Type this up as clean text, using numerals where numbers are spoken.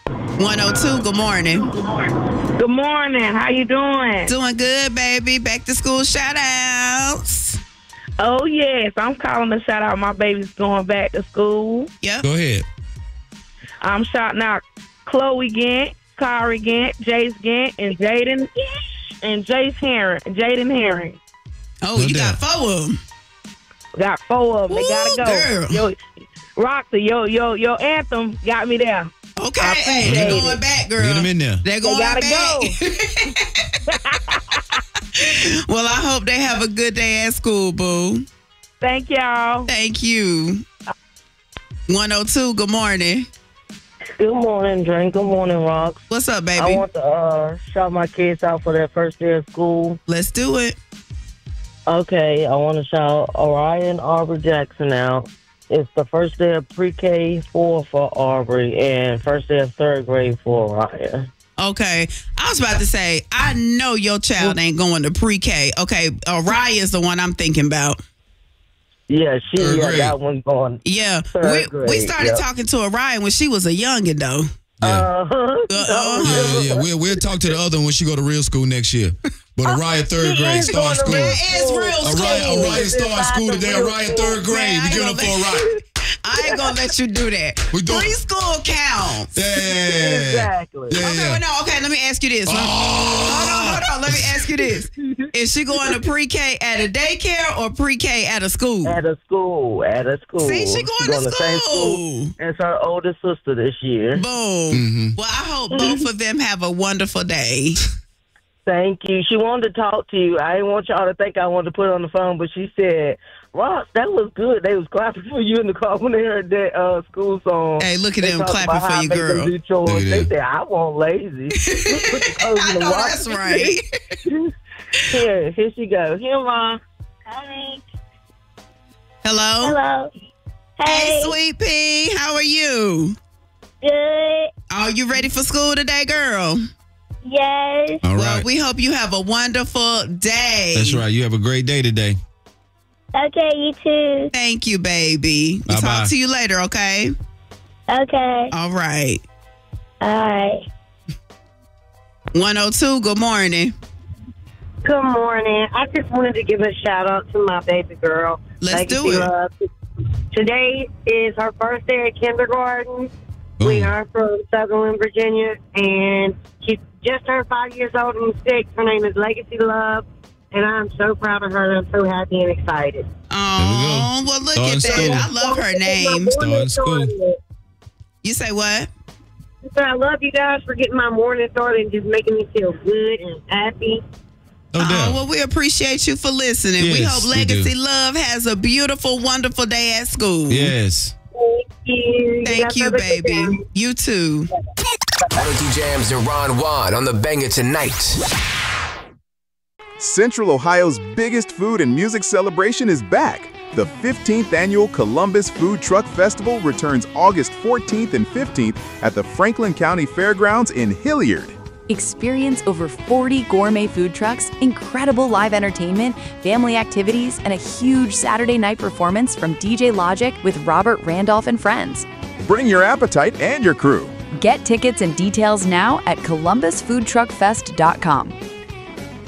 102, good morning. Good morning. How you doing? Doing good, baby. Back to school shout outs. Oh, yes. I'm calling to shout out my babies going back to school. Yep. Go ahead. I'm shouting out Chloe Gant, Kari Gant, Jace Gant, and Jaden Herring. Oh, No you doubt. got 4 of them. Got 4 of them. They Ooh, gotta go. girl. Yo, Roxy, your anthem got me there. Okay, I hey, appreciate they're it. going back, girl. Get them in there. They're going gotta back. Well, I hope they have a good day at school, boo. Thank y'all. Thank you. 102, good morning. Good morning, Drink. Good morning, Rox. What's up, baby? I want to shout my kids out for their first day of school. Let's do it. Okay, I want to shout Orion Aubrey Jackson out. It's the first day of pre-K 4 for Aubrey and first day of third grade for Orion. Okay. I was about to say, I know your child ain't going to pre-K. Okay, Raya's the one I'm thinking about. Yeah, Third grade. that one's going. Yeah. Third We grade, started yep. talking to Orion when she was a youngin', though. Yeah. We'll talk to the other one when she go to real school next year. But Orion third grade start school. Where is real school? Orion start school today. Orion third grade. We giving up for Orion. I ain't gonna let you do that. We doing- Preschool counts. Yeah. Exactly. Yeah. Okay, well, no, okay, let me ask you this. Hold on. Let me ask you this. Is she going to pre-K at a daycare or pre-K at a school? At a school. See, she going to the same school. It's her older sister this year. Boom. Mm-hmm. Well, I hope both of them have a wonderful day. Thank you. She wanted to talk to you. I didn't want y'all to think I wanted to put her on the phone, but she said, Ross, that was good. They was clapping for you in the car when they heard that school song. Hey, look at They them talked clapping about for how you, I make them girl. do chores. Look at They them. said, I want lazy. Put the clothes I in the know wash. that's right. Here she goes. Here, Mom. Hi. Hello? Hello. Hey, Sweet Pea. How are you? Good. Are you ready for school today, girl? Yes. All Well, right. we hope you have a wonderful day. That's right. You have a great day today. Okay, you too. Thank you, baby. We'll Bye-bye. talk to you later, okay? Okay. All right. All right. 102, good morning. Good morning. I just wanted to give a shout out to my baby girl. Let's do it. Love. Today is her first day at kindergarten. We Ooh. are from Sutherland, Virginia, and she's just turned 5 years old and 6. Her name is Legacy Love, and I'm so proud of her. I'm so happy and excited. Oh, well, look at Starting that. school. I love her name. Starting school. You say what? So I love you guys for getting my morning started and just making me feel good and happy. No Oh, doubt. well, we appreciate you for listening. We Yes, hope we do. Legacy Love has a beautiful, wonderful day at school. Yes. Thank you. Thank guys you, have a good baby. day. You too. 102 Jams and Ron Juan on the Banger Tonight. Central Ohio's biggest food and music celebration is back. The 15th annual Columbus Food Truck Festival returns August 14th and 15th at the Franklin County Fairgrounds in Hilliard. Experience over 40 gourmet food trucks, incredible live entertainment, family activities, and a huge Saturday night performance from DJ Logic with Robert Randolph and friends. Bring your appetite and your crew. Get tickets and details now at columbusfoodtruckfest.com.